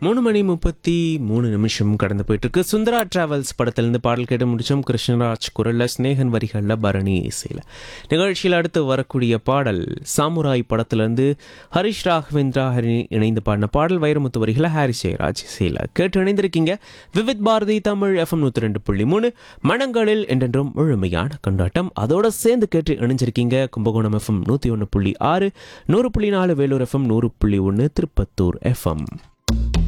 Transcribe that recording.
3:33 கடந்து போயிட்டு இருக்கு. சுந்தரா டிராவல்ஸ் படத்திலிருந்து பாடல் கேட்டு முடிச்சோம். கிருஷ்ணராஜ் குரல்ல, ஸ்நேகன் வரிகளில், பரணி இசையில். நிகழ்ச்சியில் அடுத்து வரக்கூடிய பாடல் சாமுராய் படத்திலிருந்து ஹரிஷ் ராகவேந்திரா ஹரி இணைந்து பாடின பாடல். வைரமுத்து வரிகளை ஹாரிஸ் ஜெயராஜ் இசையில். கேட்டு இணைந்திருக்கீங்க விவித் பாரதி தமிழ் FM 102.3 மனங்களில் என்றென்றும் முழுமையான கொண்டாட்டம். அதோட சேர்ந்து கேட்டு இணைஞ்சிருக்கீங்க Kumbakonam FM 101.6, 100.4 Vellore FM, 100.1 Tirupattur FM.